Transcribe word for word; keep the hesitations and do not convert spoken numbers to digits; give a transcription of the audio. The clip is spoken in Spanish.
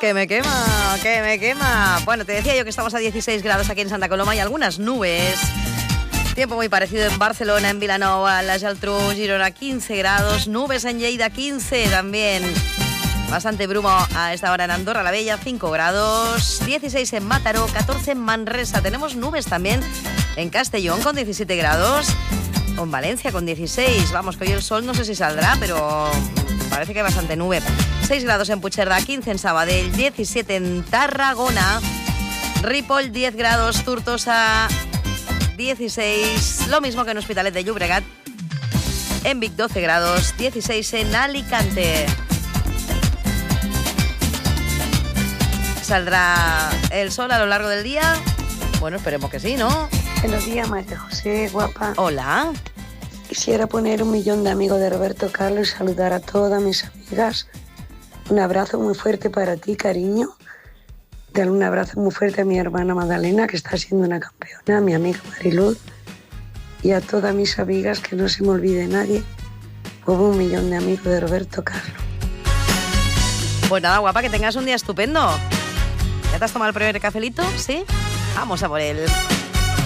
Que me quema, que me quema. Bueno, te decía yo que estamos a dieciséis grados aquí en Santa Coloma y algunas nubes. Tiempo muy parecido en Barcelona, en Vilanova, la Geltrú, Girona quince grados, nubes en Lleida quince también. Bastante brumo a esta hora en Andorra la Bella, cinco grados, dieciséis en Mataró, catorce en Manresa. Tenemos nubes también en Castellón con diecisiete grados, o en Valencia con dieciséis. Vamos, que hoy el sol no sé si saldrá, pero parece que hay bastante nube. seis grados en Puigcerdá, quince en Sabadell, diecisiete en Tarragona, Ripoll diez grados, Tortosa dieciséis, lo mismo que en Hospitalet de Llobregat, en Vic doce grados, dieciséis en Alicante. ¿Saldrá el sol a lo largo del día? Bueno, esperemos que sí, ¿no? Buenos días, María José, guapa. Hola. Quisiera poner un millón de amigos de Roberto Carlos y saludar a todas mis amigas. Un abrazo muy fuerte para ti, cariño. Dale un abrazo muy fuerte a mi hermana Magdalena, que está siendo una campeona, a mi amiga Mariluz, y a todas mis amigas, que no se me olvide nadie. Como un millón de amigos de Roberto Carlos. Pues nada, guapa, que tengas un día estupendo. ¿Ya te has tomado el primer cafelito? ¿Sí? Vamos a por él.